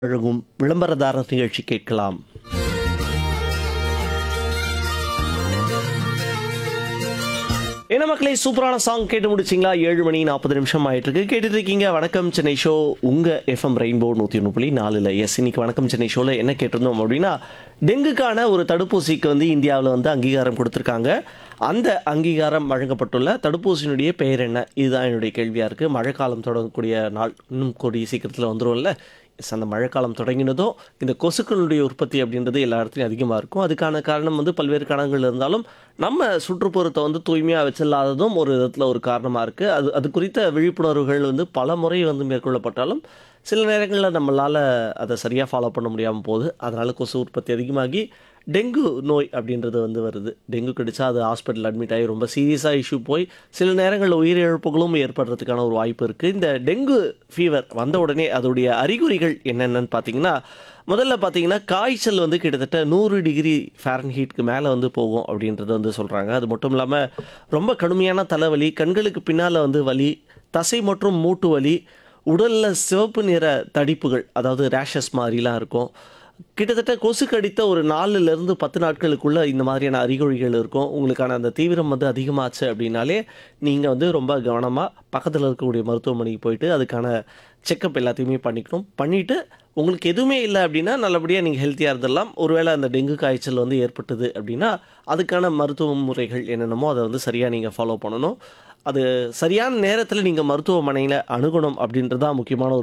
வழங்கும் விளம்பரதாரர் நிகழ்ச்சி கேட்கலாம். என்ன மக்களே, சூப்பரான சாங் கேட்டு முடிச்சிங்களா? 7 மணி 40 நிமிஷம் ஆயிட்டு இருக்கு. கேட்டுட்டு இருக்கீங்க வணக்கம் சென்னை ஷோ, உங்க எஃப்எம் ரெயின்போ 101.4. எஸ், இன்னைக்கு வணக்கம் சென்னை ஷோல என்ன கேட்டிருந்தோம் அப்படின்னா, டெங்குக்கான ஒரு தடுப்பூசிக்கு அங்கீகாரம் கொடுத்துருக்காங்க. அந்த அங்கீகாரம் வழங்கப்பட்டுள்ள தடுப்பூசியினுடைய பெயர் என்ன? இதுதான் என்னுடைய கேள்வியா இருக்கு. மழைக்காலம் தொடங்கக்கூடிய நாள் இன்னும் கூடிய சீக்கிரத்தில் வந்துரும்ல. அந்த மழைக்காலம் தொடங்கினதும் இந்த கொசுக்களுடைய உற்பத்தி அப்படின்றது எல்லா இடத்துலையும் அதிகமாக இருக்கும். அதுக்கான காரணம் பல்வேறு காரணங்கள் இருந்தாலும் நம்ம சுற்றுப்புறத்தை தூய்மையாக வச்சில்லாததும் ஒரு விதத்தில் ஒரு காரணமாக இருக்குது. அது குறித்த விழிப்புணர்வுகள் பல முறை மேற்கொள்ளப்பட்டாலும் சில நேரங்களில் நம்மளால் அதை சரியாக ஃபாலோ பண்ண முடியாமல் போகுது. அதனால் கொசு உற்பத்தி அதிகமாகி டெங்கு நோய் அப்படின்றது வருது. டெங்கு கடிச்சா அது ஹாஸ்பிட்டல் அட்மிட் ஆகி ரொம்ப சீரியஸாக இஷ்யூ போய் சில நேரங்களில் உயிரிழப்புகளும் ஏற்படுறதுக்கான ஒரு வாய்ப்பு இருக்குது. இந்த டெங்கு ஃபீவர் வந்த உடனே அதோடைய அறிகுறிகள் என்னென்னு பார்த்தீங்கன்னா, முதல்ல பார்த்தீங்கன்னா காய்ச்சல் கிட்டத்தட்ட 100 டிகிரி ஃபாரன்ஹீட்க்கு மேலே போகும் அப்படின்றது சொல்கிறாங்க. அது மட்டும் இல்லாமல் ரொம்ப கடுமையான தலைவலி, கண்களுக்கு பின்னால் வலி, தசை மற்றும் மூட்டு வலி, உடலில் சிவப்பு நிற தடிப்புகள், அதாவது ரேஷஸ் மாதிரிலாம் இருக்கும். கிட்டத்தட்ட கொசு கடித்த ஒரு 4லேருந்து 10 நாட்களுக்குள்ளே இந்த மாதிரியான அறிகுறிகள் இருக்கும். உங்களுக்கான அந்த தீவிரம் அதிகமாச்சு அப்படின்னாலே நீங்கள் ரொம்ப கவனமாக பக்கத்தில் இருக்கக்கூடிய மருத்துவமனைக்கு போயிட்டு அதுக்கான செக்கப் எல்லாத்தையுமே பண்ணிவிட்டு உங்களுக்கு எதுவுமே இல்லை அப்படின்னா நல்லபடியாக நீங்கள் ஹெல்த்தியாக இருந்துடலாம். ஒருவேளை அந்த டெங்கு காய்ச்சல் ஏற்பட்டது அப்படின்னா அதுக்கான மருத்துவ முறைகள் என்னென்னமோ அதை சரியாக நீங்கள் ஃபாலோ பண்ணணும். அது சரியான நேரத்தில் நீங்கள் மருத்துவமனையில் அணுகணும் அப்படின்றது தான் முக்கியமான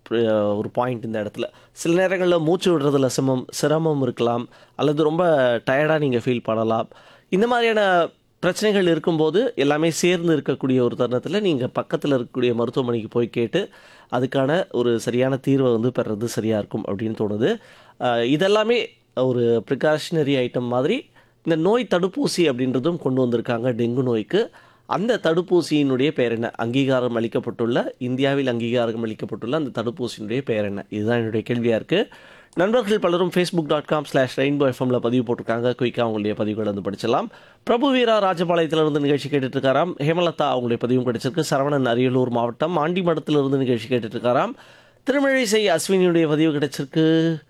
ஒரு பாயிண்ட் இந்த இடத்துல. சில நேரங்களில் மூச்சு விடுறதுல சிரமம் இருக்கலாம், அல்லது ரொம்ப டயர்டாக நீங்கள் ஃபீல் பண்ணலாம். இந்த மாதிரியான பிரச்சனைகள் இருக்கும்போது எல்லாமே சேர்ந்து இருக்கக்கூடிய ஒரு தருணத்தில் நீங்கள் பக்கத்தில் இருக்கக்கூடிய மருத்துவமனைக்கு போய் கேட்டு அதுக்கான ஒரு சரியான தீர்வை பெறுறது சரியாக இருக்கும் அப்படின்னு தோணுது. இதெல்லாமே ஒரு ப்ரிகாஷனரி ஐட்டம் மாதிரி இந்த நோய் தடுப்பூசி அப்படின்றதும் கொண்டு வந்திருக்காங்க டெங்கு நோய்க்கு. அந்த தடுப்பூசியினுடைய பெயர் என்ன? இந்தியாவில் அங்கீகாரம் அளிக்கப்பட்டுள்ள அந்த தடுப்பூசியினுடைய பெயர் என்ன? இதுதான் என்னுடைய கேள்வியாக இருக்குது. நண்பர்கள் பலரும் facebook.com/rainbowfmல பதிவு போட்டிருக்காங்க. குயிக்காக அவங்களுடைய பதிவுகள் படிச்சலாம். பிரபு வீரா ராஜபாளையத்திலிருந்து நிகழ்ச்சி கேட்டுட்ருக்காராம். ஹேமலதா அவங்களுடைய பதிவும் கிடைச்சிருக்கு. சரவணன் அரியலூர் மாவட்டம் ஆண்டிமடத்திலிருந்து நிகழ்ச்சி கேட்டுட்ருக்காராம். திருமழிசை அஸ்வினியுடைய பதிவு கிடைச்சிருக்கு.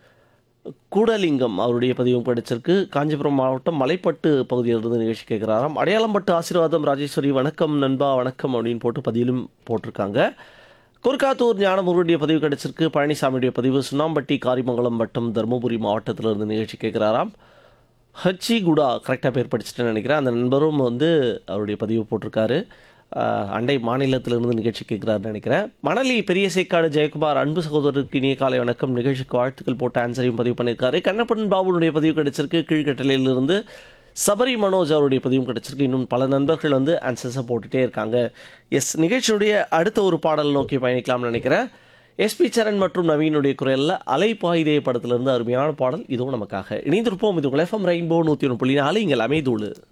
கூடலிங்கம் அவருடைய பதிவும் படிச்சிருக்கு. காஞ்சிபுரம் மாவட்டம் மலைப்பட்டு பகுதியிலிருந்து நிகழ்ச்சி கேட்குறாராம். அடையாளம்பட்டு ஆசீர்வாதம் ராஜேஸ்வரி வணக்கம் நண்பா வணக்கம் அப்படின்னு போட்டு பதிவிலும் போட்டிருக்காங்க. குறுக்காத்தூர் ஞானமுருடைய பதிவு கிடைச்சிருக்கு. பழனிசாமியுடைய பதிவு சுண்ணாம்பட்டி காரிமங்கலம் வட்டம் தருமபுரி மாவட்டத்திலிருந்து நிகழ்ச்சி கேட்குறாராம். ஹச்சிகுடா கரெக்டாக பேர் படிச்சுட்டேன்னு நினைக்கிறேன். அந்த நண்பரும் அவருடைய பதிவு போட்டிருக்காரு. அண்டை மாநிலத்திலிருந்து நிகழ்ச்சி கேட்குறாருன்னு நினைக்கிறேன். மணலி பெரிய சேக்காடு ஜெயக்குமார் அன்பு சகோதரருக்கு இனிய காலை வணக்கம், நிகழ்ச்சிக்கு வாழ்த்துக்கள் போட்டு ஆன்சரையும் பதிவு பண்ணியிருக்காரு. கண்ணப்பன் பாபுனுடைய பதிவு கிடைச்சிருக்கு. கீழ்கட்டளையிலிருந்து சபரி மனோஜ் அவருடைய பதிவும் கிடைச்சிருக்கு. இன்னும் பல நண்பர்கள் ஆன்சர்ஸை போட்டுகிட்டே இருக்காங்க. எஸ், நிகழ்ச்சியுடைய அடுத்த ஒரு பாடல் நோக்கி பயணிக்கலாம்னு நினைக்கிறேன். எஸ்பி சரண் மற்றும் நவீனுடைய குரலில் அலைப்பாயுதே படத்திலிருந்து அருமையான பாடல் இதுவும் நமக்காக. இணைந்திருப்போம். இது உங்கள் எஃப்எம் ரெயின்போ 101.4. இங்கே எல்லாமே தூளு.